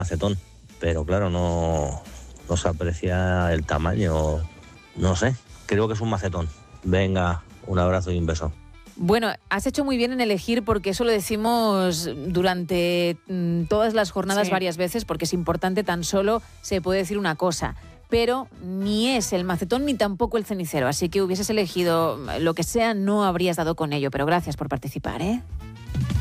macetón, pero claro, no se aprecia el tamaño, no sé, creo que es un macetón. Venga, un abrazo y un beso. Bueno, has hecho muy bien en elegir, porque eso lo decimos durante todas las jornadas varias veces, porque es importante. Tan solo se puede decir una cosa, pero ni es el macetón ni tampoco el cenicero, así que hubieses elegido lo que sea, no habrías dado con ello, pero gracias por participar, ¿eh?